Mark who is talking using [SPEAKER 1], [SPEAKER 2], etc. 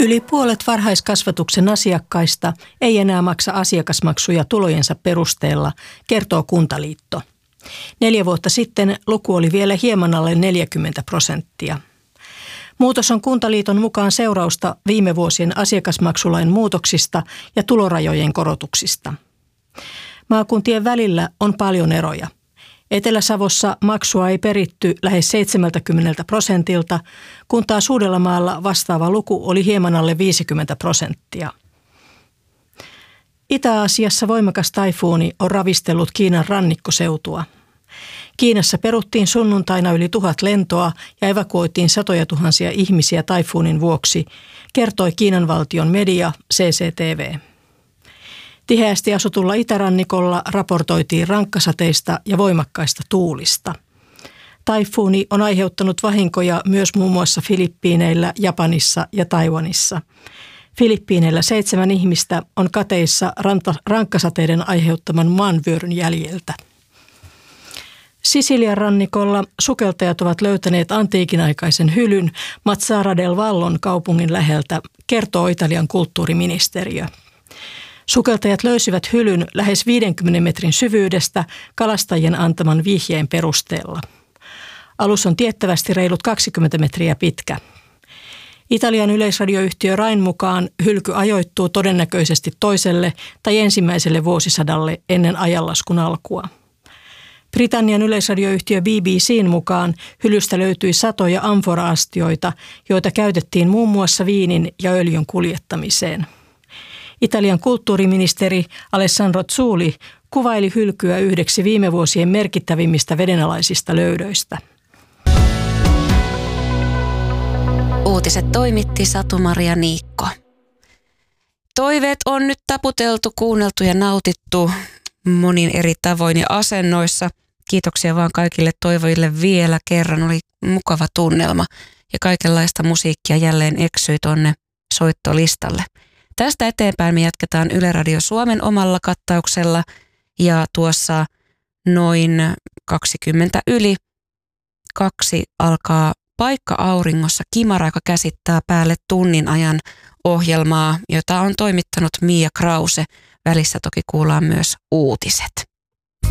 [SPEAKER 1] Yli puolet varhaiskasvatuksen asiakkaista ei enää maksa asiakasmaksuja tulojensa perusteella, kertoo Kuntaliitto. 4 vuotta sitten luku oli vielä hieman alle 40%. Muutos on Kuntaliiton mukaan seurausta viime vuosien asiakasmaksulain muutoksista ja tulorajojen korotuksista. Maakuntien välillä on paljon eroja. Etelä-Savossa maksua ei peritty lähes 70%, kun taas Uudellamaalla vastaava luku oli hieman alle 50%. Itä-Aasiassa voimakas taifuuni on ravistellut Kiinan rannikkoseutua. Kiinassa peruttiin sunnuntaina yli 1000 lentoa ja evakuoitiin satoja tuhansia ihmisiä taifuunin vuoksi, kertoi Kiinan valtion media CCTV. Tiheästi asutulla itärannikolla raportoitiin rankkasateista ja voimakkaista tuulista. Taifuuni on aiheuttanut vahinkoja myös muun muassa Filippiineillä, Japanissa ja Taiwanissa. Filippiineillä 7 ihmistä on kateissa rankkasateiden aiheuttaman maanvyöryn jäljiltä. Sisilian rannikolla sukeltajat ovat löytäneet antiikinaikaisen hylyn Mazara del Vallon kaupungin läheltä, kertoo Italian kulttuuriministeriö. Sukeltajat löysivät hylyn lähes 50 metrin syvyydestä kalastajien antaman vihjeen perusteella. Alus on tiettävästi reilut 20 metriä pitkä. Italian yleisradioyhtiö Rain mukaan hylky ajoittuu todennäköisesti toiselle tai ensimmäiselle vuosisadalle ennen ajanlaskun alkua. Britannian yleisradioyhtiö BBC:n mukaan hylystä löytyi satoja amfora-astioita, joita käytettiin muun muassa viinin ja öljyn kuljettamiseen. Italian kulttuuriministeri Alessandro Zuli kuvaili hylkyä yhdeksi viime vuosien merkittävimmistä vedenalaisista löydöistä.
[SPEAKER 2] Uutiset toimitti Satu-Maria Niikko. Toiveet on nyt taputeltu, kuunneltu ja nautittu monin eri tavoin ja asennoissa. Kiitoksia vaan kaikille toivojille vielä kerran. Oli mukava tunnelma ja kaikenlaista musiikkia jälleen eksyi tonne soittolistalle. Tästä eteenpäin me jatketaan Yle Radio Suomen omalla kattauksella ja tuossa noin 2 alkaa Paikka auringossa Kimara, joka käsittää päälle tunnin ajan ohjelmaa, jota on toimittanut Mia Krause. Välissä toki kuullaan myös uutiset.